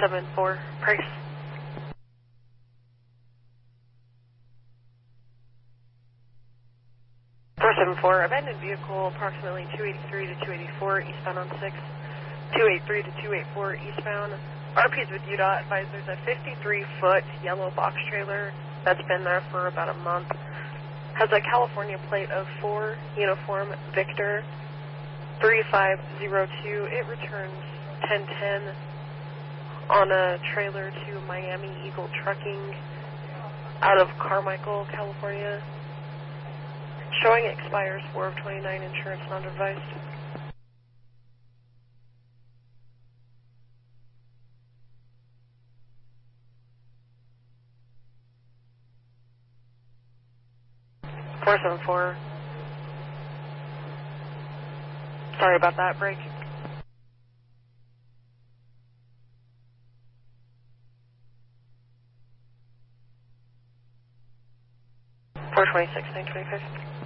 474, price. 474, abandoned vehicle approximately 283 to 284, eastbound on 6. 283 to 284, eastbound. RP's with UDOT, advise there's a 53-foot yellow box trailer that's been there for about a month. Has a California plate of 4 Uniform Victor 3502. It returns 1010 on a trailer to Miami Eagle Trucking out of Carmichael, California. Showing expires 4 of 29, insurance non-advised. Four 474. Sorry about that, break. 426, 925.